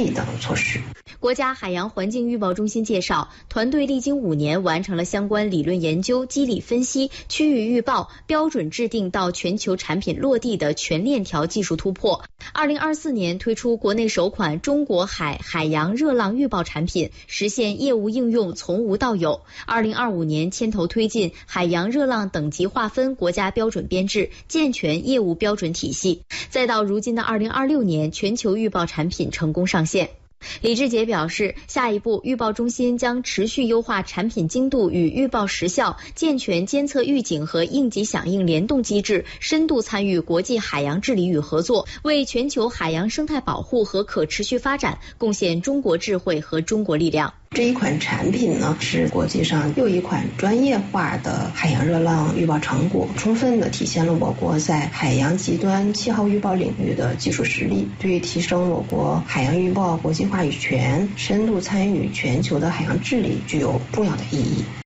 理等措施。 国家海洋环境预报中心介绍，团队历经5年完成了相关理论研究、机理分析、区域预报、标准制定到全球产品落地的全链条技术突破。2024年推出国内首款中国海洋热浪预报产品，实现业务应用从无到有。2025年牵头推进海洋热浪等级划分国家标准编制，健全业务标准体系。再到如今的2026年，全球预报产品成功上线。李志杰表示，下一步预报中心将持续优化产品精度与预报时效，健全监测预警和应急响应联动机制，深度参与国际海洋治理与合作，为全球海洋生态保护和可持续发展贡献中国智慧和中国力量。 这一款产品呢，是国际上又一款专业化的海洋热浪预报成果，充分地体现了我国在海洋极端气候预报领域的技术实力，对提升我国海洋预报国际话语权、深度参与全球的海洋治理具有重要的意义。